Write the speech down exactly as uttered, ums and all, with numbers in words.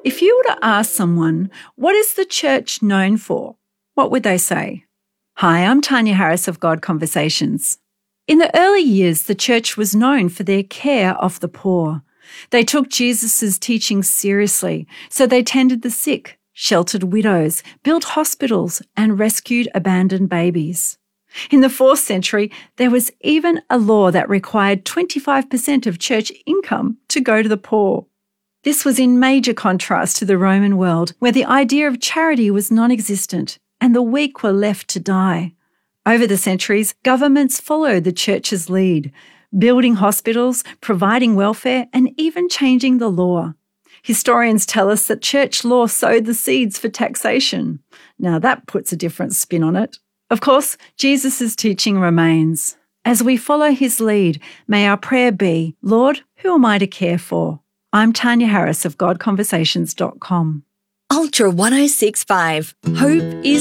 If you were to ask someone, what is the church known for? What would they say? Hi, I'm Tanya Harris of God Conversations. In the early years, the church was known for their care of the poor. They took Jesus' teachings seriously, so they tended the sick, sheltered widows, built hospitals, and rescued abandoned babies. In the fourth century, there was even a law that required twenty-five percent of church income to go to the poor. This was in major contrast to the Roman world, where the idea of charity was non-existent and the weak were left to die. Over the centuries, governments followed the church's lead, building hospitals, providing welfare, and even changing the law. Historians tell us that church law sowed the seeds for taxation. Now that puts a different spin on it. Of course, Jesus' teaching remains. As we follow his lead, may our prayer be, Lord, who am I to care for? I'm Tanya Harris of God Conversations dot com. Ultra one oh six point five. Hope is